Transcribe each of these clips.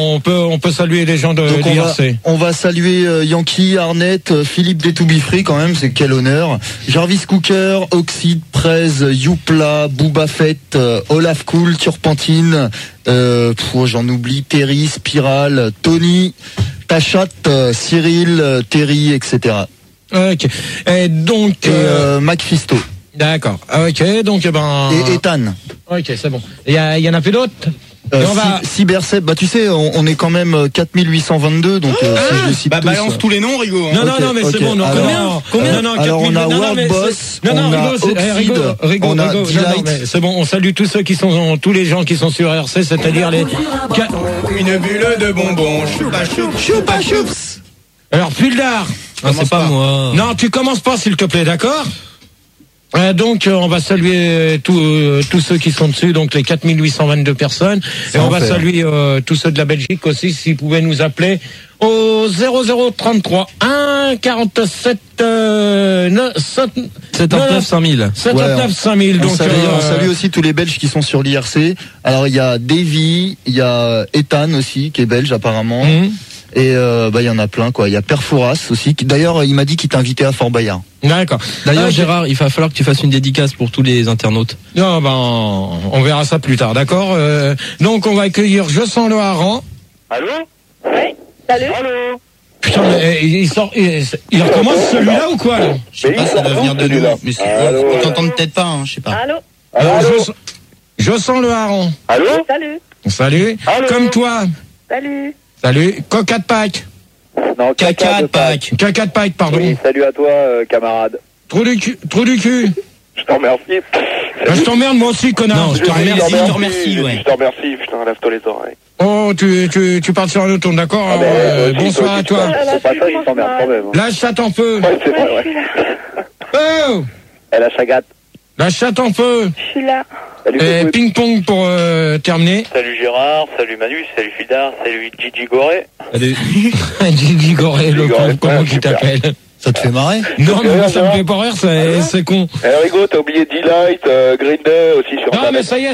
On peut saluer les gens de Donc l'IRC. on va saluer Yankee, Arnett, Philippe des To Be Free quand même, c'est quel honneur. Jarvis Cooker, Oxide, Prez, Youpla, Booba Fett, Olaf Cool, Turpentine, j'en oublie, Terry, Spiral, Tony, Tachat, Cyril, Terry, etc. Ok. Et donc. Macfisto. D'accord. Ok, donc Et Ethan. Ok, c'est bon. Il y en a plus d'autres. Cyberseb, tu sais, on est quand même 4822, donc si je les cite tous, balance tous les noms, Rigo. Non, mais c'est bon. Non, combien Non, alors on a World Boss, on a Oxide, on a Delight. C'est bon, on salue tous ceux tous les gens qui sont sur RC, c'est-à-dire les. Une bulle de bonbons, choupa choups. Alors, Puldar. C'est pas moi. Non, tu commences pas, s'il te plaît, d'accord? Donc on va saluer tous ceux qui sont dessus, donc les 4822 personnes. Et on va saluer tous ceux de la Belgique aussi, s'ils pouvaient nous appeler au 0033 1 47 79 5000. 79 5000. Donc on salue aussi tous les Belges qui sont sur l'IRC. Alors il y a Davy, il y a Ethan aussi qui est belge apparemment. Et il y en a plein quoi. Il y a Perfouras aussi. D'ailleurs, il m'a dit qu'il t'invitait à Fort Bayard. D'accord. D'ailleurs, Gérard, il va falloir que tu fasses une dédicace pour tous les internautes. Non, on verra ça plus tard, d'accord. Donc, on va accueillir Je sens le hareng. Allô? Oui. Salut. Allô. Putain, mais il recommence celui-là ou quoi là? Je sais pas, ça doit venir de nous. Mais on t'entend peut-être pas, je sais pas. Allô. Je sens le hareng. Allô. Salut. Salut. Allô. Comme toi. Salut. Salut. Coca de Pâques. Non, Caca de Pâques. Caca de Pâques, pardon. Oui, salut à toi, camarade. Trou du cul. Je t'en remercie. Je t'emmerde moi aussi, connard. Non, je te remercie, ouais. Je t'en remercie, putain, lève-toi les oreilles. Oh, tu parles sur un autre ton, d'accord. Bonsoir à toi. C'est pas ça qui t'emmerde quand même. La chatte en feu. Ouais, c'est vrai, ouais. Oh, Elle a sa gâte. la chatte en feu. Je suis là. Et ping-pong pour terminer. Salut Gérard, salut Manu, salut Fildar, salut Gigi Goré. Salut. Gigi Goré, le pauvre, comment tu t'appelles? Ça te fait marrer? Non, mais moi, ça me fait pas rire, c'est con. Eh Rigo, t'as oublié Delight, Green Day aussi sur Non, mais ça y est.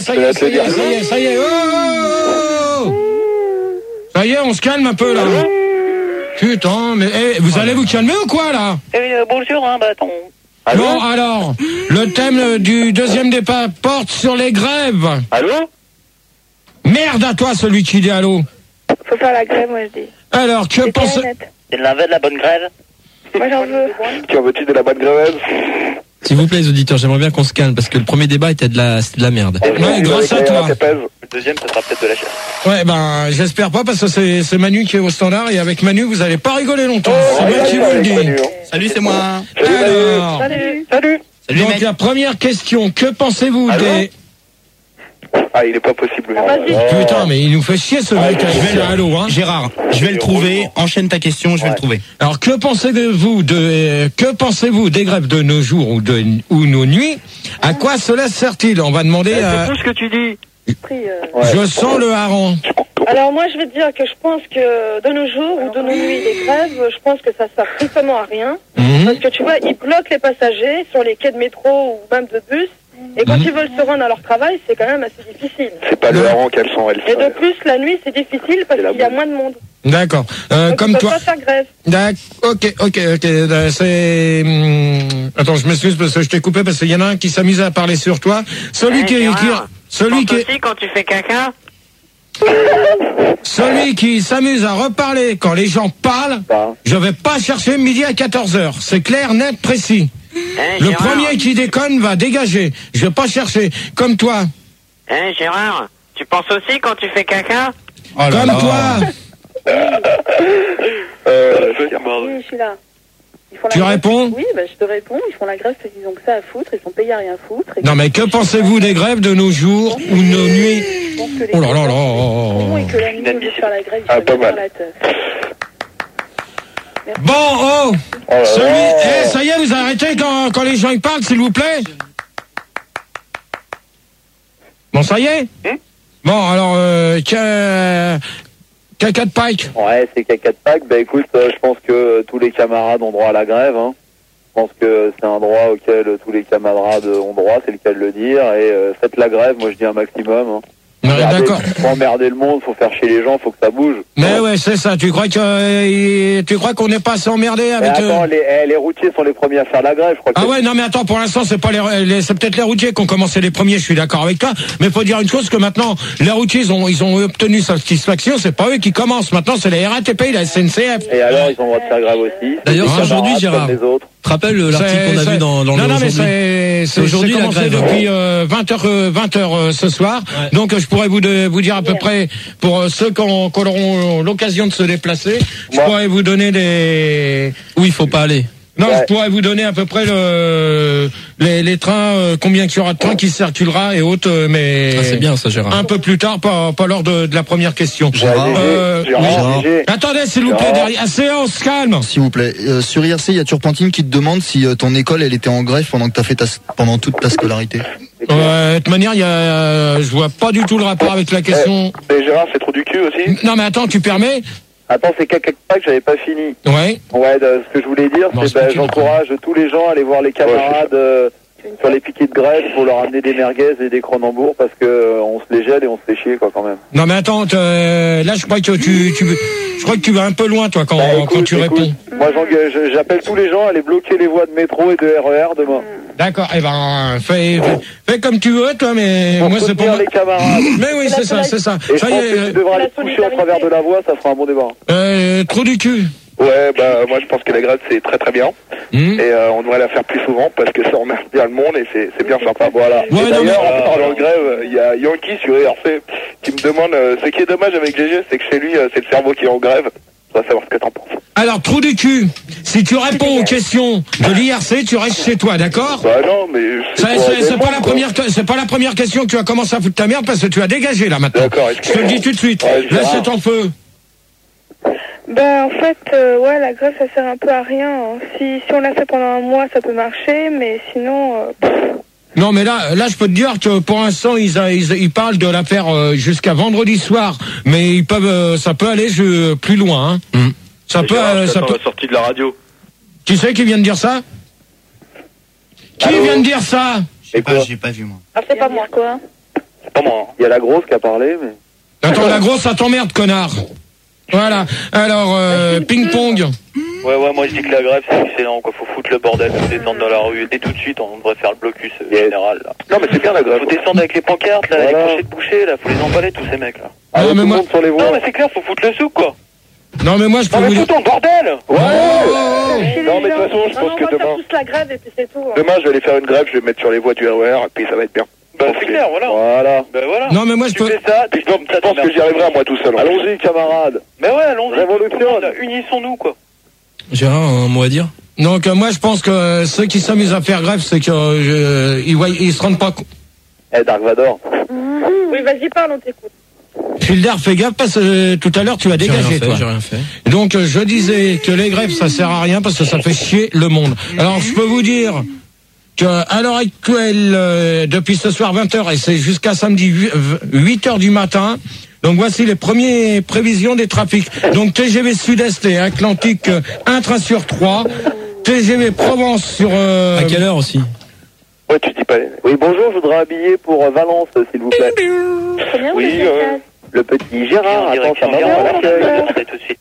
Oh, ça y est, on se calme un peu, là. Putain, mais vous allez vous calmer ou quoi, là? Bonjour, bâton. Bon, alors, le thème du deuxième départ porte sur les grèves. Allô? Merde à toi, celui qui dit allô. Faut faire la grève, moi je dis. Alors, que pense... Il en veut de la bonne grève? Moi j'en veux. Tu en veux-tu de la bonne grève? S'il vous plaît, les auditeurs, j'aimerais bien qu'on se calme parce que le premier débat était de la merde. Ouais, grâce à toi. Le deuxième, ça sera peut-être de la chasse. Ouais, j'espère pas parce que c'est Manu qui est au standard et avec Manu, vous allez pas rigoler longtemps. C'est moi qui vous le dis. Salut, c'est moi. Alors, Salut. donc la première question, que pensez-vous des... Ah, il est pas possible. Putain, mais il nous fait chier ce mec avec le allô, hein. Gérard, je vais le trouver. Enchaîne ta question, je vais le trouver. Alors, que pensez-vous des grèves de nos jours ou nos nuits? À quoi cela sert-il? On va demander à... C'est tout ce que tu dis. Je sens le hareng. Alors moi je vais te dire que je pense que de nos jours ou de nos nuits des grèves, je pense que ça sert strictement à rien. Parce que tu vois, ils bloquent les passagers sur les quais de métro ou même de bus. Et quand ils veulent se rendre à leur travail, c'est quand même assez difficile. C'est pas le hareng qu'elles sont, elles. Et de plus, la nuit, c'est difficile parce qu'il y a moins de monde. D'accord. Donc, Comme ils toi. peuvent pas faire grève. Ok. C'est... Attends, je m'excuse parce que je t'ai coupé parce qu'il y en a un qui s'amuse à parler sur toi. Celui qui aussi quand tu fais caca. Celui qui s'amuse à reparler quand les gens parlent, je vais pas chercher midi à 14h. C'est clair, net, précis. Le premier qui déconne va dégager. Je vais pas chercher. Comme toi. Gérard, tu penses aussi quand tu fais caca? Comme toi. Oui, je suis là. Tu réponds? Oui, je te réponds. Ils font la grève parce qu'ils ont que ça à foutre. Ils sont payés à rien foutre. Non, mais que pensez-vous des grèves de nos jours ou nos nuits? Je pense que les Oh là là là. et que la nuit, au lieu de faire la grève, ils pas font mal. la teuf. Bon, ça y est, vous arrêtez quand les gens y parlent, s'il vous plaît? Bon, ça y est? Bon, alors, caca de Pâques. Ouais, c'est caca de Pâques. Écoute, je pense que tous les camarades ont droit à la grève. Je pense que c'est un droit auquel tous les camarades ont droit, c'est le cas de le dire. Et faites la grève, moi je dis un maximum. D'accord. Faut emmerder le monde, faut faire chier les gens, faut que ça bouge. Mais ouais, c'est ça. Tu crois qu'on n'est pas assez emmerdé avec... Mais attends, les routiers sont les premiers à faire la grève, je crois que... Ah ouais, non mais attends, pour l'instant c'est pas c'est peut-être les routiers qui ont commencé les premiers, je suis d'accord avec toi, mais faut dire une chose, que maintenant les routiers ils ont obtenu satisfaction, c'est pas eux qui commencent, maintenant c'est la RATP, la SNCF. Et alors ils ont le droit de faire grève aussi. D'ailleurs c'est aujourd'hui, Gérard, tu te rappelles l'article qu'on a vu dans le Non mais c'est aujourd'hui commencé depuis 20h ce soir, ouais. Donc je pourrais vous dire à peu près, pour ceux qui auront l'occasion de se déplacer, je pourrais vous donner des... Où il faut pas aller. Non, je pourrais vous donner à peu près les trains, combien qu'il y aura de trains qui circulera et autres, mais c'est bien ça, Gérard. Un peu plus tard, pas lors de la première question. Gérard. Attendez, s'il vous plaît, derrière. On se calme. S'il vous plaît, sur IRC, il y a Turpentine qui te demande si ton école, elle était en grève pendant que t'as fait pendant toute ta scolarité. De toute manière, je vois pas du tout le rapport avec la question. Gérard, c'est trop du cul aussi. Non, mais attends, tu permets? Attends, c'est quelque part que j'avais pas fini. Ouais. Ouais, ce que je voulais dire, j'encourage tous les gens à aller voir les camarades sur les piquets de grève pour leur amener des merguez et des Cronenbourg parce que on se les gèle et on se fait chier quoi quand même. Non mais attends, là je crois que tu vas un peu loin toi quand tu réponds. Moi j'appelle tous les gens à aller bloquer les voies de métro et de RER demain. D'accord, eh ben fais comme tu veux toi, mais pour moi c'est pour les camarades. Mais oui, c'est ça. Et je pense que tu devras aller toucher au travers de la voie, ça fera un bon débat. Trop du cul. Ouais, moi je pense que la grève c'est très très bien et on devrait la faire plus souvent parce que ça emmerde bien le monde et c'est bien sympa. Voilà. Ouais, et d'ailleurs, en parlant de grève, il y a Yankee sur ERC qui me demande ce qui est dommage avec GG, c'est que chez lui c'est le cerveau qui est en grève. On va savoir ce que t'en penses. Alors, trou du cul, si tu réponds aux questions de l'IRC, tu restes chez toi, d'accord? Bah non, mais c'est pas la première question que tu vas commencer à foutre ta merde parce que tu as dégagé là maintenant. D'accord. Je te le dis tout de suite. Laisse ton feu. En fait, la grève ça sert un peu à rien. Hein. Si on l'a fait pendant un mois, ça peut marcher, mais sinon. Non, mais là, je peux te dire que pour l'instant, ils parlent de la faire jusqu'à vendredi soir, mais ça peut aller plus loin. Hein. Ça peut. La sortie de la radio. Qui c'est qui vient de dire ça? Qui vient de dire ça? J'ai pas vu moi. Ah, c'est pas moi quoi. C'est pas moi. Il y a la grosse qui a parlé, mais. Attends, la grosse, ça t'emmerde, connard. Voilà. Alors, ping-pong. Ouais, moi je dis que la grève c'est excellent, quoi. Faut foutre le bordel, faut descendre dans la rue. Et tout de suite, on devrait faire le blocus général, là. Non, mais c'est bien la grève. Faut descendre avec les pancartes, là, les planchers de boucher, là. Faut les emballer, tous ces mecs, là. Non, mais moi... sur les voies. Non, mais c'est clair, faut foutre le souk, quoi. Non, mais moi je peux vous dire... foutons le bordel! Ouais. Non, mais de toute façon, je pense que demain... tous la grève et puis c'est tout. Demain, je vais aller faire une grève, je vais me mettre sur les voies du RER, et puis ça va être bien. C'est clair, voilà. Voilà. Non, mais moi je peux... fais ça, je pense que j'y arriverai à moi tout seul. Allons-y, camarades. Mais ouais, allons-y. Révolution. Unissons-nous, quoi. Gérard, un mot à dire? Donc moi je pense que ceux qui s'amusent à faire grève, c'est que ils se rendent pas compte. Dark Vador. Oui, vas-y, parle, on t'écoute. Filder, fais gaffe parce que tout à l'heure tu as dégagé, toi. J'ai rien fait. Donc je disais que les grèves ça sert à rien parce que ça fait chier le monde. Alors je peux vous dire que à l'heure actuelle, depuis ce soir 20h et c'est jusqu'à samedi 8h du matin. Donc voici les premières prévisions des trafics. Donc TGV Sud-Est et Atlantique 1 train sur 3. TGV Provence sur... À quelle heure aussi? Ouais, tu dis pas... Oui, bonjour, je voudrais un billet pour Valence, s'il vous plaît. Très bien, oui, le petit Gérard, attends, ça va dans l'accueil.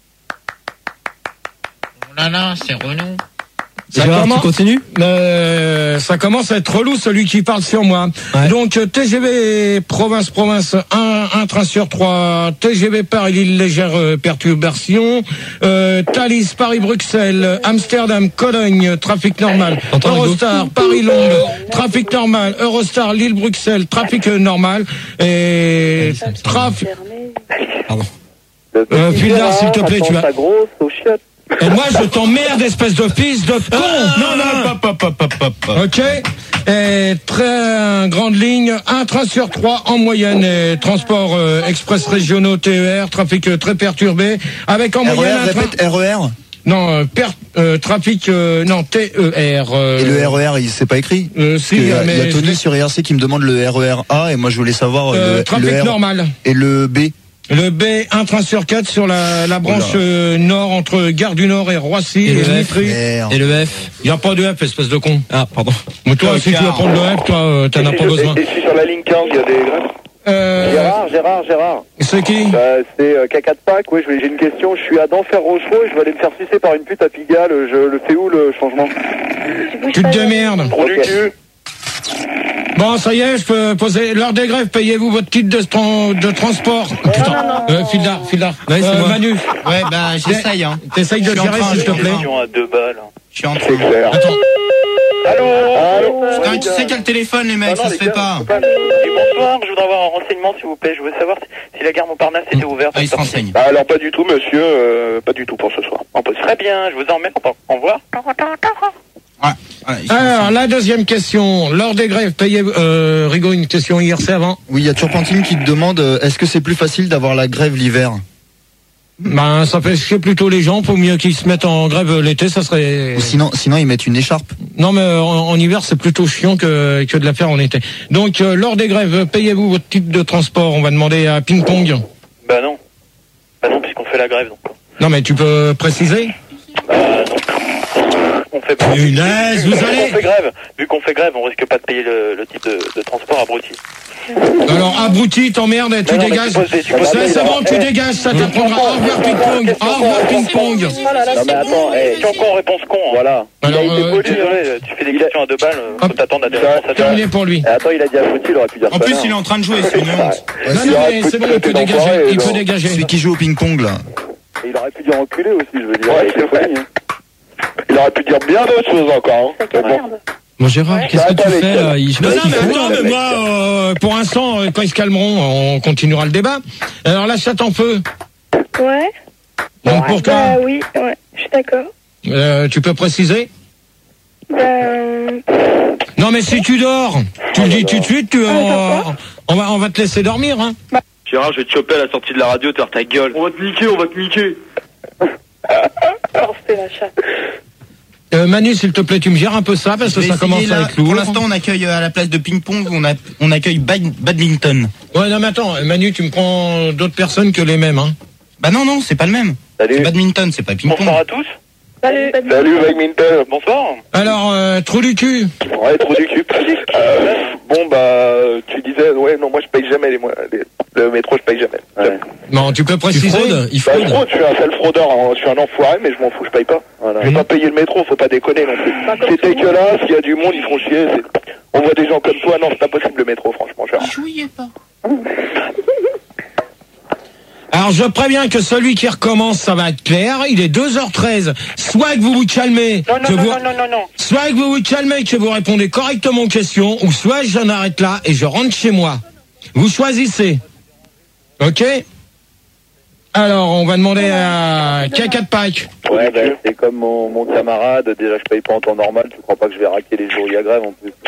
Oh là là, c'est Renaud. Gérard, tu continues? Ça commence à être relou celui qui parle sur moi. Ouais. Donc TGV Province 1 train sur 3, TGV Paris-Lille légère perturbation, Thalys Paris-Bruxelles, Amsterdam Cologne trafic normal, Eurostar Paris-Londres trafic normal, Eurostar Lille-Bruxelles trafic normal et trafic. Pardon. Filder, s'il te plaît, tu as. Grosse aux chiottes. Et moi, je t'emmerde, espèce de fils de con. Non, Ok. Et très grande ligne, 1 train sur 3 en moyenne. Et transport express régionaux TER, trafic très perturbé, avec en moyenne un répète, RER. Non, trafic non TER. Et le RER, il s'est pas écrit. Si, il y a Tony sur IRC qui me demande le RER A et moi je voulais savoir trafic le normal. Et le B. Le B, 1 train sur 4 sur la branche nord entre Gare du Nord et Roissy et Vitry. Et le F. Il n'y a pas de F, espèce de con. Ah, pardon. Mais toi, si tu vas prendre le F, toi, t'en as pas besoin. Et si sur la ligne 15, il y a des grèves? Gérard. C'est qui? C'est Caca de Pâques, oui, j'ai une question. Je suis à Denfert-Rochereau et je vais aller me faire sucer par une pute à Pigalle. Je le fais où le changement? Tu te démerdes. Trop du cul. Bon, ça y est, je peux poser l'heure des grèves. Payez-vous votre titre de transport. Putain. File là. Ouais, c'est moi. Manu. Ouais, bah, j'essaye, hein. T'essayes de gérer, s'il te plaît. À 2 balles. Je suis en train. C'est clair. Attends. Allô. Putain, tu sais quel téléphone, les mecs, ça se fait pas. Et bonsoir, je voudrais avoir un renseignement, s'il vous plaît. Je veux savoir si la gare Montparnasse était ouverte. Ah, il se renseigne. Alors, pas du tout, monsieur. Pas du tout pour ce soir. Impossible. Très bien, je vous en remercie. Au revoir. Alors, la deuxième question. Lors des grèves, payez... Rigaud, une question hier, c'est avant. Oui, il y a Turpentine qui te demande est-ce que c'est plus facile d'avoir la grève l'hiver? Ben, ça fait chier plutôt les gens. Pour mieux qu'ils se mettent en grève l'été, ça serait... Ou sinon ils mettent une écharpe. Non, mais en hiver, c'est plutôt chiant que de la faire en été. Donc, lors des grèves, payez-vous votre titre de transport. On va demander à Ping Pong. Bah non. Bah non, puisqu'on fait la grève, donc. Non, mais tu peux préciser? Non. On fait pas. Punaise, vous allez... Vu qu'on fait grève, on risque pas de payer le type de transport abruti. Alors, abruti, t'emmerdes, tu dégages. C'est bon, tu dégages, ça t'apprendra. Au revoir, Ping Pong. Au revoir, Ping Pong. Non, mais attends, Tu encore réponse con. Hein. Voilà. Alors, Désolé, tu fais des questions à 2 balles, faut t'attendre à des réponses à 2 balles. terminé pour lui. Attends, il a dit abruti, il aurait pu dire En plus, il est en train de jouer, c'est une honte. Non, mais c'est bon, il peut dégager. Il peut dégager. Celui qui joue au ping-pong là. Et il aurait pu dire enculé aussi, je veux dire. Ouais, c'est vrai. Il aurait pu dire bien d'autres choses encore. Bon, Gérard, qu'est-ce que tu fais là? Non, mais moi, pour l'instant, quand ils se calmeront, on continuera le débat. Alors là, ça t'en peut. Ouais. Donc pour toi, Bah oui, ouais, je suis d'accord. tu peux préciser? Bah... Non, mais si tu dors, tu le dis tout de suite, on va te laisser dormir, hein. Gérard, je vais te choper à la sortie de la radio, tu vas ta gueule. On va te niquer. Oh, c'est la chatte. Manu, s'il te plaît, tu me gères un peu ça, parce que ça commence à être lourd. Pour l'instant, on accueille à la place de ping-pong, on accueille badminton. Ouais, non, mais attends, Manu, tu me prends d'autres personnes que les mêmes, hein. Bah non, c'est pas le même. Salut. C'est badminton, c'est pas ping-pong. Bonsoir à tous. Salut. Salut, badminton. Bonsoir. Alors, trou du cul. Ouais, trou du cul. Bon, bah, tu disais, ouais, non, moi je paye jamais le métro, je paye jamais. Ouais. Non, tu peux préciser. Il Bah, fraude. je fraude, je suis un sale fraudeur, hein. Je suis un enfoiré, mais je m'en fous, je paye pas. Voilà. Je vais pas payer le métro, faut pas déconner non plus. C'est dégueulasse, il y a du monde, ils font chier. On voit des gens comme toi, non, c'est pas possible le métro, franchement, Gérard. Jouiez pas. Alors je préviens que celui qui recommence, ça va être clair. Il est 2h13. Soit que vous vous calmez, Non. soit que vous vous calmez, que vous répondez correctement aux questions, ou soit j'en arrête là et je rentre chez moi. Vous choisissez. Ok? Alors on va demander à Caca de Pâques. Ouais, bah, c'est comme mon camarade. Déjà, je paye pas en temps normal. Tu crois pas que je vais raquer les jours où il y a grève en plus?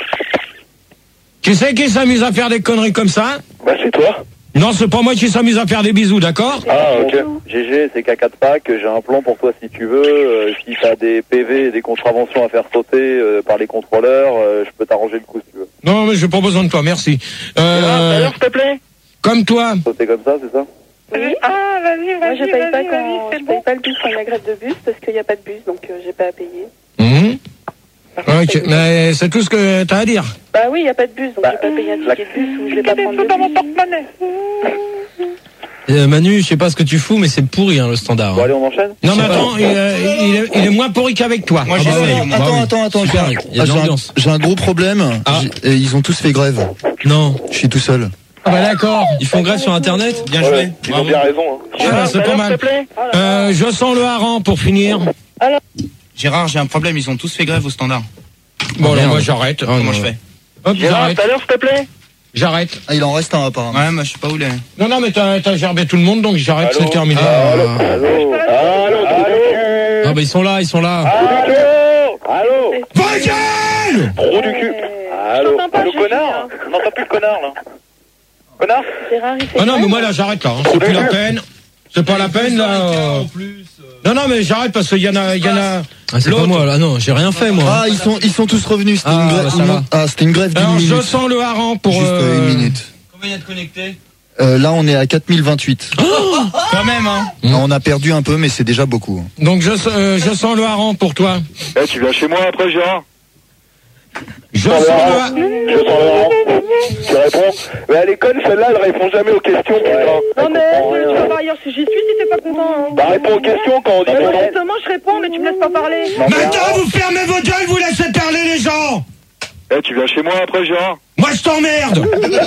Tu sais qui s'amuse à faire des conneries comme ça? Bah, c'est toi. Non, c'est pas moi qui s'amuse à faire des bisous, d'accord? Ah, ok. GG, c'est Caca de Pâques. J'ai un plan pour toi si tu veux. Si t'as des PV et des contraventions à faire sauter par les contrôleurs, je peux t'arranger le coup si tu veux. Non, mais j'ai pas besoin de toi, merci. S'il te plaît. Comme toi. Sauter comme ça, c'est ça? Oui. Ah, vas-y. Moi, je paye pas je paye pas le bus quand il y a grève de bus parce qu'il n'y a pas de bus, donc j'ai pas à payer. Ok, mais c'est tout ce que t'as à dire. Bah oui, il n'y a pas de bus, donc j'ai pas payé un ticket de bus ou je vais pas prendre de dans mon bus. porte-monnaie. Manu, je sais pas ce que tu fous, mais c'est pourri, hein, le standard. Bon, allez, on enchaîne? Non, mais attends, il est moins pourri qu'avec toi. Moi, j'essaye. Attends, Super, il y a de l'ambiance. j'ai un gros problème. Et ils ont tous fait grève. Non. Je suis tout seul. Ah bah d'accord. Ils font grève sur Internet? Bien joué. Ils ont bien raison. Hein. Ah, c'est pas mal. Je sens le hareng pour finir. Gérard, j'ai un problème, ils ont tous fait grève au standard. Bon, alors moi j'arrête. Comment je fais? Hop, j'arrête. Tout à l'heure, s'il te plaît. J'arrête. Ah, il en reste un apparemment. Ouais, moi je sais pas où il est. Non, mais t'as gerbé tout le monde, donc j'arrête, c'est terminé. Allô, Ah bah ils sont là. Allô. Vaguel! Trop du cul. Allô, Connard. On n'entend plus le connard, là. Connard. Gérard, il fait Ah non, mais grève. moi là j'arrête là. Hein. C'est plus la peine. C'est pas la peine là. Non, mais j'arrête parce qu'il y en a. Ah, c'est pas moi là, non, j'ai rien fait moi. Ah, ils sont tous revenus. C'était Ah, une grève. bah, ça va. Ah, c'était une grève d'une Alors minute. je sens le hareng pour. Juste une minute. Combien il y a de connectés? Là, on est à 4028. Quand même, hein. On a perdu un peu, mais c'est déjà beaucoup. Donc je sens le hareng pour toi. Tu viens chez moi après, Gérard? Je sens le hareng. Tu réponds. Mais elle est conne, celle-là, elle répond jamais aux questions, putain. Non, mais tu vas voir ailleurs si j'y suis si t'es pas content. Hein. Bah, réponds aux questions quand on dit non. Justement, je réponds, mais tu me laisses pas parler. Maintenant, vous fermez vos gueules, vous laissez parler les gens. Eh, tu viens chez moi après, Gérard? Moi, je t'emmerde.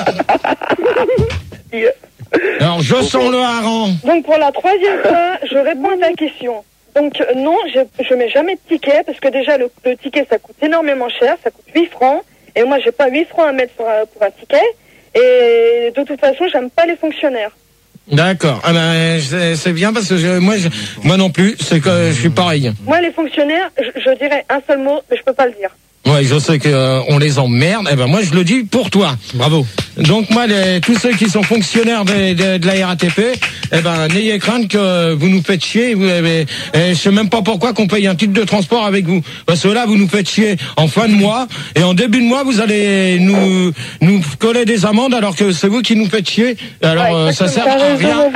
Alors, je sens le hareng. Donc, pour la troisième fois, je réponds à ta question. Donc, non, je mets jamais de ticket, parce que déjà, le ticket, ça coûte énormément cher, ça coûte 8 francs. Et moi, j'ai pas 8 francs à mettre pour un ticket. Et de toute façon, j'aime pas les fonctionnaires. D'accord. Ah ben, c'est bien parce que moi non plus, c'est que je suis pareil. Moi, les fonctionnaires, je dirais un seul mot, mais je peux pas le dire. Ouais, je sais que on les emmerde. Eh ben moi je le dis pour toi. Bravo. Donc moi tous ceux qui sont fonctionnaires de la RATP, eh ben n'ayez crainte que vous nous faites chier. Je sais même pas pourquoi qu'on paye un titre de transport avec vous. Parce que là vous nous faites chier en fin de mois et en début de mois vous allez nous coller des amendes alors que c'est vous qui nous faites chier. Alors ouais, ça sert à rien.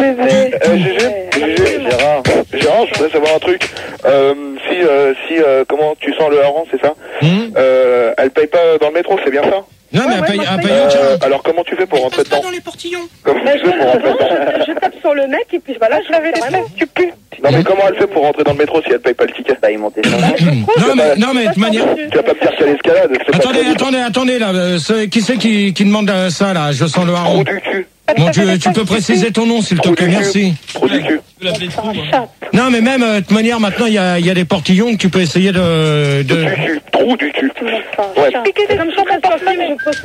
Gérard, je voudrais savoir un truc. Comment tu sens le hareng, c'est ça? Elle paye pas dans le métro, c'est bien ça? Non, mais elle paye aucun. Alors comment tu fais pour rentrer dedans? Dans les portillons. Comment tu fais pour rentrer dedans? Je tape sur le mec et puis voilà, je l'avais laissé. Tu pues. Non mais comment elle fait pour rentrer dans le métro si elle paye pas le ticket? Bah ils montent Non mais de toute manière. Tu vas pas me dire qu'à l'escalade. Attendez là. Qui c'est qui demande ça là? Je sens le hareng. Bon, tu peux préciser ton nom, s'il te plaît, merci. Trop du cul. Non, mais même, de toute manière, maintenant, il y a des portillons que tu peux essayer de... Trou du cul. Ouais. Comme ça, je peux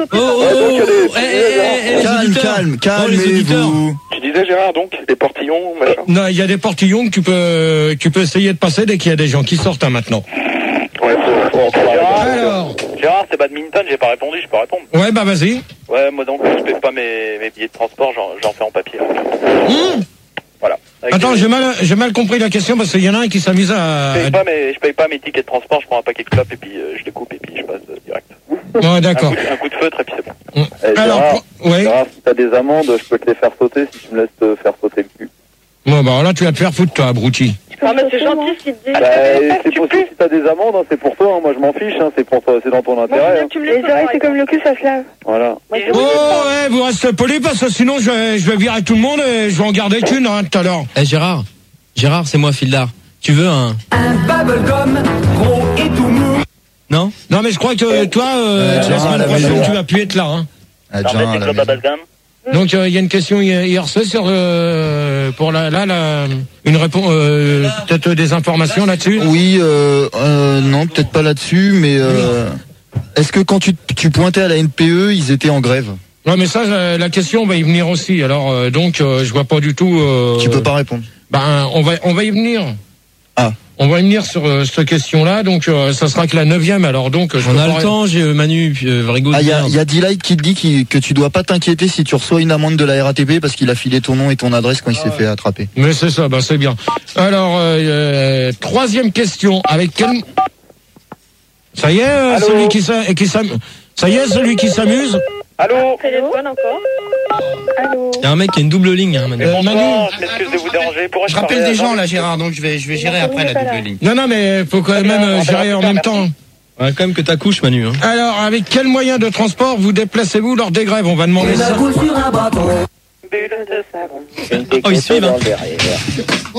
sauter. Calmez-vous. Tu disais, Gérard, donc, des portillons, machin? Non, il y a des portillons que tu peux essayer de passer dès qu'il y a des gens qui sortent, hein, maintenant. Ouais, Alors... Gérard, c'est badminton, j'ai pas répondu, je peux répondre. Ouais, bah vas-y. Ouais, moi donc, je paye pas mes billets de transport, j'en fais en papier. Voilà. Attends, j'ai mal compris la question parce qu'il y en a un qui s'amuse à... Je paye pas mes tickets de transport, je prends un paquet de clopes et puis je les coupe et puis je passe direct. Ouais, d'accord. Un coup de feutre et puis c'est bon. Alors, Gérard, si t'as des amendes, je peux te les faire sauter si tu me laisses te faire sauter le cul. Bon, bah là, tu vas te faire foutre, toi, abruti. Ah, mais c'est gentil ce qu'il te dit. C'est possible, si t'as des amendes, hein, c'est pour toi, hein, moi je m'en fiche, hein, c'est pour toi, c'est dans ton intérêt. Hein. Les oreilles, c'est comme le cul, ça se lave. Voilà. Oh, ouais, vous restez poli parce que sinon, je vais virer tout le monde et je vais en garder qu'une, hein, tout à l'heure. Eh, Gérard, c'est moi, Fildar. Tu veux un bubblegum, gros et tout mou. Non, mais je crois que toi, la semaine prochaine, tu vas plus être là, hein. Donc il y a une question hier soir sur pour une réponse peut-être des informations là-dessus. Oui, non, peut-être pas là-dessus, mais est-ce que quand tu pointais à la NPE, ils étaient en grève? Ouais, mais ça la question va y venir aussi. Alors donc je vois pas du tout. Tu peux pas répondre. Ben on va y venir. Ah. On va y venir sur cette question-là, donc ça sera que la 9e. Alors donc on a le temps, j'ai Manu, Vrigo. Ah, il y a D-Light qui te dit que tu dois pas t'inquiéter si tu reçois une amende de la RATP parce qu'il a filé ton nom et ton adresse quand il s'est fait attraper. Mais c'est ça, bah c'est bien. Alors troisième question, avec quel... Ça y est, celui qui s'amuse. Ça y est, celui qui s'amuse. Allô? Téléphone encore. Allô? Il y a un mec qui a une double ligne, hein, Manu. Manu, je m'excuse de vous déranger. Je rappelle des gens là, Gérard, donc je vais gérer après la double ligne. Non, mais faut quand même gérer en même temps. Ouais, quand même que t'accouches, Manu. Hein. Alors, avec quel moyen de transport vous déplacez-vous lors des grèves? On va demander ça. Sur un bâton. Oh, ils suivent, hein. Oh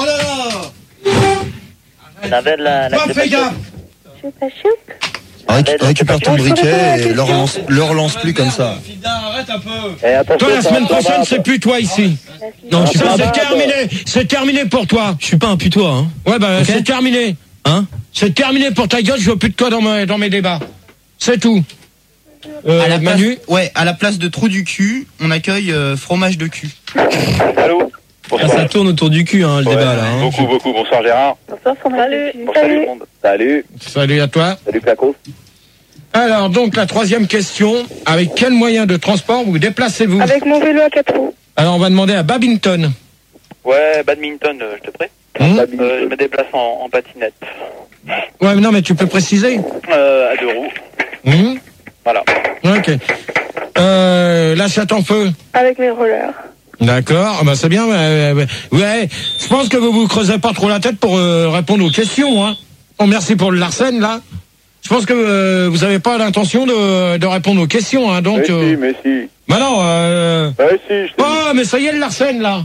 là là! Fais gaffe! C'est pas chiant. Récupère ton briquet et leur lance plus comme ça. Arrête un peu. Toi, la semaine prochaine, c'est plus toi ici. Non, c'est terminé. C'est terminé pour toi. Je suis pas un putois, hein. Ouais, bah, okay. C'est terminé. Hein? C'est terminé pour ta gueule, je veux plus de toi dans mes débats. C'est tout. Manu? Ouais, à la place de trou du cul, on accueille fromage de cul. Allô? Ah, ça tourne autour du cul, hein, le débat, là. Hein. Beaucoup. Bonsoir, Gérard. Bonsoir, salut. Bonsoir, tout le monde. Salut. Salut à toi. Salut, Placos. Alors, donc, la troisième question. Avec quel moyen de transport vous déplacez-vous? Avec mon vélo à 4 roues. Alors, on va demander à Babington. Ouais, badminton, je te prie. Je me déplace en patinette. Ouais, mais non, mais tu peux préciser. À 2 roues. Voilà. Ok. La chatte en feu. Avec mes rollers. D'accord, bah c'est bien. Ouais, je pense que vous creusez pas trop la tête pour répondre aux questions. Hein. Oh, merci pour le Larsen là. Je pense que vous avez pas l'intention de répondre aux questions, hein, donc. Mais si. Bah non. Si. Oh, mais ça y est, le Larsen là.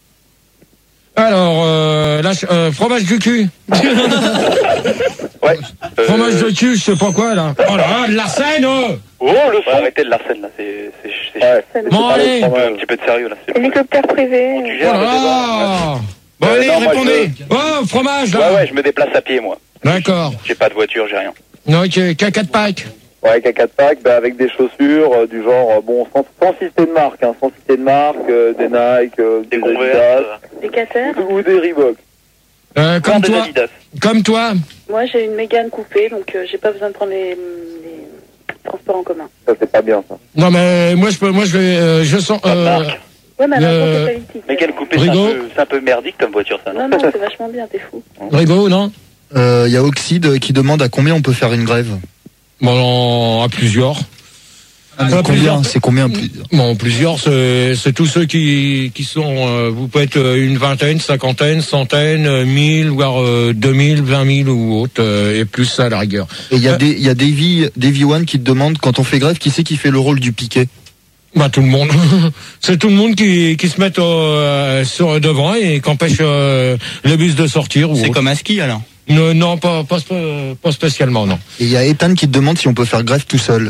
Alors, fromage du cul. Ouais. Fromage de cul, je sais pas quoi là. Oh là, le Larsen. Oh, le son. Arrêtez de Larsen là, c'est Bon allez. un petit peu de sérieux là. Hélicoptère privé. Tu gères le débat. Bon allez, non, moi, répondez. Oh, fromage là. Ouais, je me déplace à pied moi. D'accord. J'ai pas de voiture, j'ai rien. Non, ok, caca de Pâques. Ouais, caca de Pâques, avec des chaussures du genre, sans citer de marque, hein, sans citer de marque, des Nike, Des Adidas, Converse. Des Cater. ou des Reebok. Comme des toi. Adidas. Comme toi. Moi, j'ai une Mégane coupée, donc j'ai pas besoin de prendre les transports en commun. Ça, c'est pas bien, ça. Non mais moi je sens. Pas de marque. Ouais, mais alors, c'est politique. Mais quelle coupée, Rigaud. c'est un peu merdique comme voiture ça, non? Non, c'est vachement bien, t'es fou. Rigaud, non? Il y a Oxide qui demande à combien on peut faire une grève. Bon, à plusieurs. Combien? C'est combien plusieurs? Bon, plusieurs, c'est tous ceux qui sont. Vous pouvez être une vingtaine, cinquantaine, centaine, 1000, voire 2000, 20 000 ou autre, et plus ça à la rigueur. Et il y a Davy One qui te demande, quand on fait grève, qui c'est qui fait le rôle du piquet? Bah tout le monde. C'est tout le monde qui se met sur devant et qui empêche le bus de sortir. C'est comme à ski alors? Non, pas spécialement, non. Et il y a Ethan qui te demande si on peut faire grève tout seul.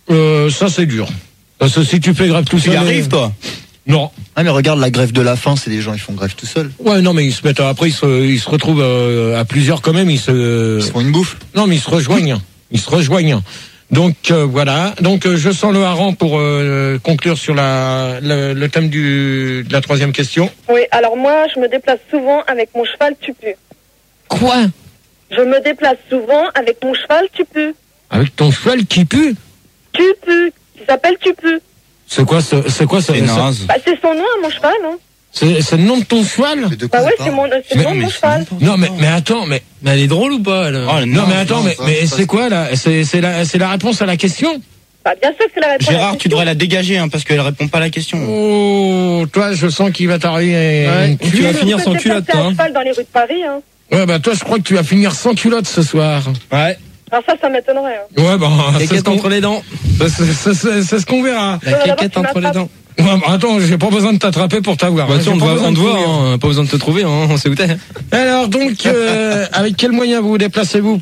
Ça c'est dur. Parce que si tu fais grève tout seul. Tu y arrives toi? Non. Ah mais regarde la grève de la faim, c'est des gens ils font grève tout seuls. Ouais, non mais ils se mettent après ils se retrouvent à plusieurs quand même. Ils se font une bouffe. Non mais ils se rejoignent. Ils se rejoignent. Donc voilà. Donc je sens le hareng pour conclure sur le thème de la troisième question. Oui, alors moi, je me déplace souvent avec mon cheval tupu. Quoi? Je me déplace souvent avec mon cheval tupu. Avec ton cheval qui pue? Tupu, qui s'appelle Tupu. C'est quoi ça? C'est naze. Bah, c'est son nom à mon cheval, hein. C'est le nom de ton cheval? Bah ouais, c'est le nom de mon cheval. Non mais attends, mais elle est drôle ou pas elle? Non mais attends, mais c'est quoi là? C'est la réponse à la question? Bah bien sûr que c'est la réponse. Gérard, tu devrais la dégager parce qu'elle répond pas à la question. Oh, toi je sens qu'il va t'arriver. Ouais, tu vas finir sans culotte, toi. Un cheval dans les rues de Paris, hein. Ouais bah toi je crois que tu vas finir sans culotte ce soir. Ouais. Alors ça m'étonnerait. Hein. Ouais bah Caquette entre les dents. C'est ce qu'on verra. La caquette entre les dents. Ouais, bah, attends, j'ai pas besoin de t'attraper pour t'avoir. Bah, on te voit, hein, pas besoin de te trouver, hein, on sait où t'es. Alors donc, avec quels moyens vous déplacez-vous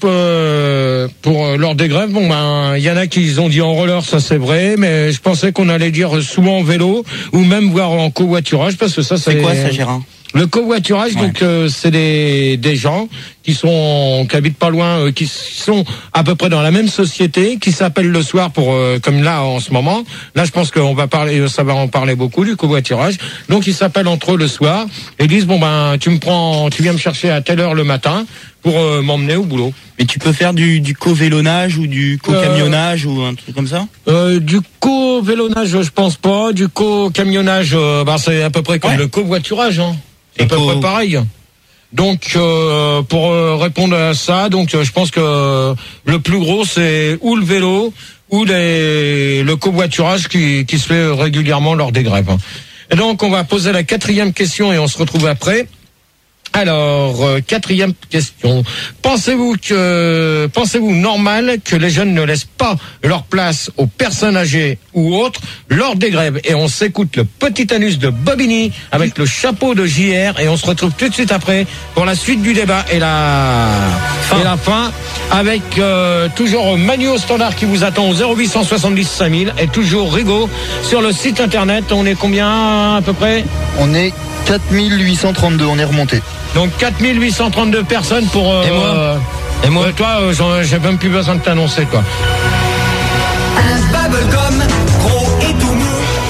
pour lors des grèves? Bon ben, il y en a qui ont dit en roller, ça c'est vrai, mais je pensais qu'on allait dire souvent en vélo ou même voir en covoiturage parce que ça c'est. C'est quoi ça, Gérard? Le covoiturage, ouais. Donc c'est des gens qui habitent pas loin, qui sont à peu près dans la même société, qui s'appellent le soir pour comme là en ce moment. Là, je pense qu'on va parler, ça va en parler beaucoup du covoiturage. Donc ils s'appellent entre eux le soir et disent bon ben tu viens me chercher à telle heure le matin pour m'emmener au boulot. Mais tu peux faire du co-vélonnage ou du co-camionnage ou un truc comme ça? Du co-vélonnage, je pense pas. Du co-camionnage, c'est à peu près comme le covoiturage, hein. C'est à peu près pareil. Donc, pour répondre à ça, donc je pense que le plus gros c'est ou le vélo ou le covoiturage qui se fait régulièrement lors des grèves. Et donc, on va poser la quatrième question et on se retrouve après. Alors, quatrième question. Pensez-vous normal que les jeunes ne laissent pas leur place aux personnes âgées ou autres lors des grèves? Et on s'écoute le petit anus de Bobigny avec le chapeau de JR et on se retrouve tout de suite après pour la suite du débat et la fin avec toujours Manu au standard qui vous attend au 0870 5000 et toujours Rigaud sur le site internet. On est combien à peu près? On est 4832, on est remonté. Donc 4832 personnes pour... Et moi toi, j'ai même plus besoin de t'annoncer, quoi. Un bubblegum gros et tout mou.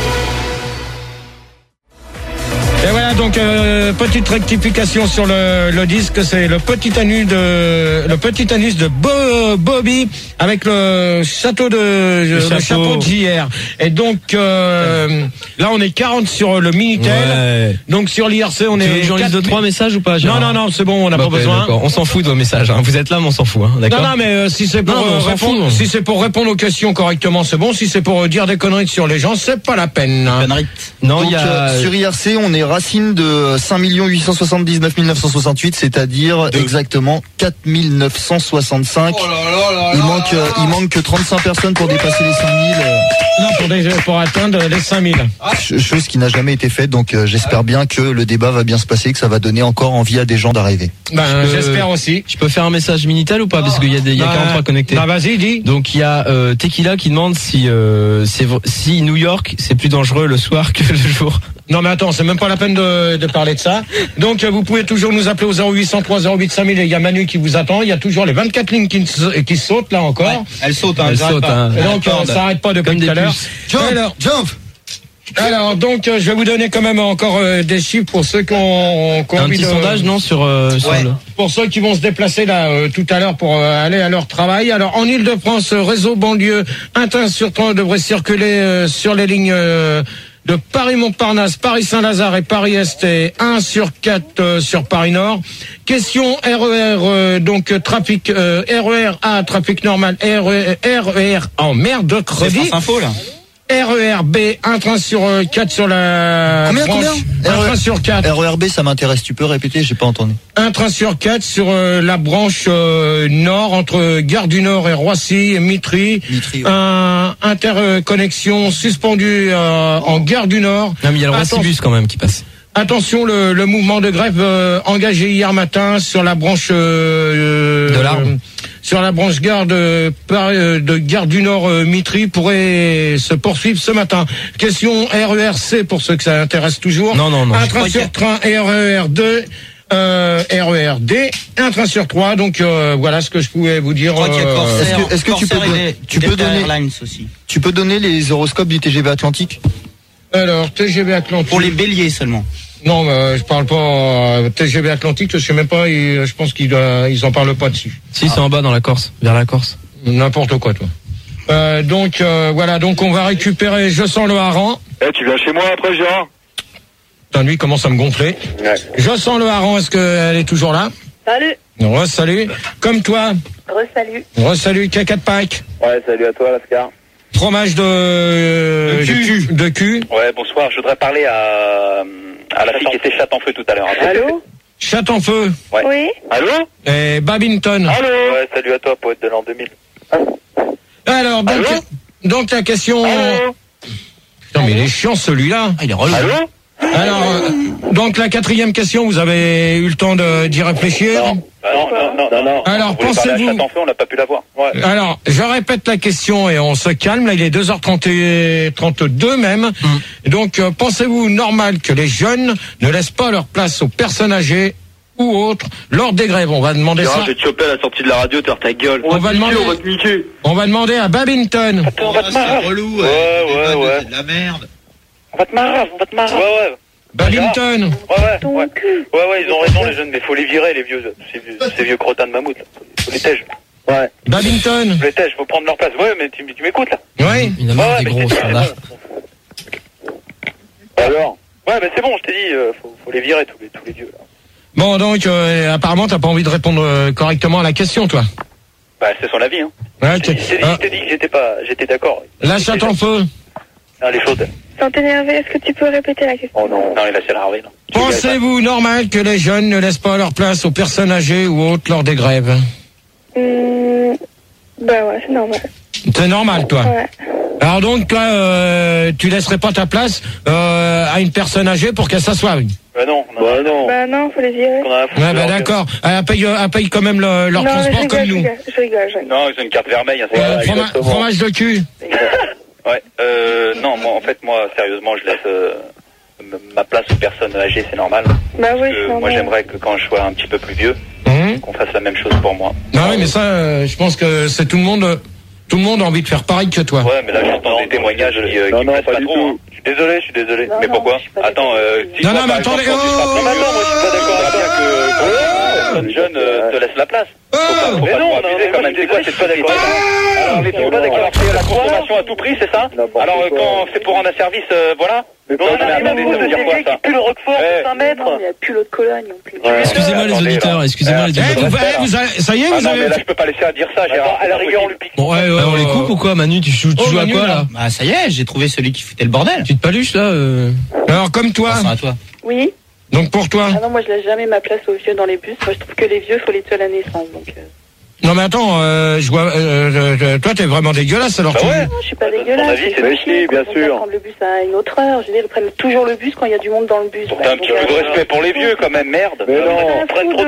Et voilà, donc petite rectification sur le disque, c'est le petit anus de Bobby avec le chapeau de JR. Et donc là on est 40 sur le Minitel. Ouais. Donc sur l'IRC on est. J'en liste 3 messages ou pas? Non, c'est bon, on n'a pas besoin. D'accord. On s'en fout de vos messages. Hein. Vous êtes là, mais on s'en fout. Hein. D'accord. Non, mais si c'est pour répondre aux questions correctement, c'est bon. Si c'est pour dire des conneries sur les gens, c'est pas la peine. Hein. Non, donc, sur IRC on est Racine de 5 879 968, c'est-à-dire exactement 4 965. Il manque que 35 personnes pour dépasser les 5 000. Non, pour atteindre les 5 000. Chose qui n'a jamais été faite, donc j'espère bien que le débat va bien se passer, que ça va donner encore envie à des gens d'arriver. J'espère aussi. Je peux faire un message Minitel ou pas, parce qu'il y a 43 connectés. Vas-y, dis. Donc il y a Tequila qui demande si New York c'est plus dangereux le soir que le jour. Non mais attends, c'est même pas la peine de parler de ça. Donc vous pouvez toujours nous appeler au 0803 08 5000 et il y a Manu qui vous attend. Il y a toujours les 24 lignes qui sautent là encore. Ouais, elles sautent, Et donc ça arrête pas depuis tout à l'heure. Jump. Alors donc je vais vous donner quand même encore des chiffres pour ceux qui ont un petit sondage non sur pour ceux qui vont se déplacer là tout à l'heure pour aller à leur travail. Alors en Île-de-France, réseau banlieue, un train sur 3 devrait circuler sur les lignes de Paris-Montparnasse, Paris-Saint-Lazare et Paris-Est et 1 sur 4 sur Paris-Nord. Question RER, donc trafic RER A, trafic normal, RER en mer de creuse. C'est France Info là. RER B, un train sur 4 sur la Combien un train sur 4. RER B, ça m'intéresse. Tu peux répéter? J'ai pas entendu. Un train sur 4 sur la branche nord entre Gare du Nord et Roissy et Mitry. Interconnexion suspendue en Gare du Nord. Non, mais il y a le Roissy-Bus quand même qui passe. Attention, le mouvement de grève engagé hier matin sur la branche de l'Arbre. Sur la branche gare de Gare du Nord Mitry pourrait se poursuivre ce matin. Question RERC pour ceux que ça intéresse toujours. Non. Un train sur train RER2. RERD, un train sur 3, donc voilà ce que je pouvais vous dire. Est-ce que tu peux donner Airlines aussi. Tu peux donner les horoscopes du TGV Atlantique? Alors TGV Atlantique. Pour les béliers seulement. Non, je parle pas TGV Atlantique, je sais même pas. Je pense qu'ils en parlent pas dessus. Si, c'est en bas dans la Corse, vers la Corse. N'importe quoi, toi. Donc voilà, donc on va récupérer. Je sens le hareng. Tu viens chez moi après, Gérard? Putain, lui commence à me gonfler. Ouais. Je sens le hareng. Est-ce qu'elle est toujours là? Salut. Salut. Comme toi. Salut. Salut. Caca de Pâques. Ouais, salut à toi, Lascar. Fromage de cul. Ouais, bonsoir. Je voudrais parler à la fille qui était chatte en feu tout à l'heure. Allô? Chatte en feu. Ouais. Oui. Allô? Et Babington. Allô? Ouais, salut à toi, poète de l'an 2000. Alors, donc la question... Allô? Putain, mais il est chiant celui-là. Il est relou. Allô? Alors, donc la 4e question, vous avez eu le temps d'y réfléchir? Non. Alors, on voulait parler à pensez-vous... chatte en feu, on n'a pas pu la voir. Ouais. Alors, je répète la question et on se calme. Là, il est 2h32 même. Donc, pensez-vous normal que les jeunes ne laissent pas leur place aux personnes âgées ou autres lors des grèves? On va demander ça. Je vais te choper à la sortie de la radio, t'as ta gueule. On va te niquer. On va demander à Babington. On va te marrer. relou. Ouais. C'est de la merde. On va te marrer. Ouais. Babington. Ouais, ils ont raison les jeunes, mais faut les virer les vieux, ces vieux crottins de mammouth. Faut les tèges. Ouais. Babington. Les tèges, faut prendre leur place. Ouais, mais tu m'écoutes là? Oui. Il y en a des gros standards. Alors? Ouais, mais c'est bon, je t'ai dit, faut les virer tous les vieux là. Bon, donc apparemment t'as pas envie de répondre correctement à la question, toi. Bah, c'est son avis, hein. Ouais, Je t'ai dit que j'étais d'accord. La chatte en feu. Elle est chaude. Sans t'énerver, est-ce que tu peux répéter la question? Oh non, il a c'est la là. Pensez-vous normal que les jeunes ne laissent pas leur place aux personnes âgées ou autres lors des grèves? Bah ouais, c'est normal. C'est normal, toi. Ouais. Alors donc, toi, tu laisserais pas ta place à une personne âgée pour qu'elle s'assoie? Bah non. Bah non, faut les virer. Ouais, bah d'accord. Elle paye quand même leur transport comme nous. Je rigole. Non, ils ont une carte vermeille. Hein, fromage de cul. Ouais. Non, moi, sérieusement, je laisse ma place aux personnes âgées, c'est normal. Bah oui, c'est normal. Moi, j'aimerais que quand je sois un petit peu plus vieux, qu'on fasse la même chose pour moi. Ah oui, mais ça, je pense que c'est tout le monde. Tout le monde a envie de faire pareil que toi. Ouais, mais là, j'entends des témoignages qui me plaisent pas trop. Hein. Je suis désolé. Mais pourquoi? Attends, non, mais attendez. Non, mais attends, moi, je suis pas d'accord avec ça que personne jeune te laisse la place. Faut pas abuser quand même. C'est quoi, c'est pas d'accord? Alors, mais tu pas d'accord, c'est la consommation à tout prix, c'est ça? Alors, quand c'est pour rendre un service, voilà. Mais non, mais attendez, ça veut dire quoi, ça? Plus le Roquefort, 5 mètres. Il n'y a plus l'eau de Cologne non plus. Excusez-moi les auditeurs, ça y est, vous avez... mais là, je peux pas laisser à dire ça, Gérard. À la rigueur, on lui pique. Ouais, on les coupe ou quoi, Manu? Tu joues à quoi, là? Bah, ça y est, j'ai trouvé celui qui foutait le bordel. Tu te paluches, là Alors, comme toi. À toi. Oui. Donc pour toi? Ah non, moi je laisse jamais ma place aux vieux dans les bus. Moi je trouve que les vieux, faut les tuer à la naissance. Donc, Non mais attends, je vois, toi t'es vraiment dégueulasse alors. Bah ouais. Non, je suis pas dégueulasse. Ton avis, c'est méchant, bien sûr. Prendre le bus à une autre heure. Je veux dire, ils prennent toujours le bus quand il y a du monde dans le bus. T'as un petit peu de respect pour les vieux quand même, merde. Mais non.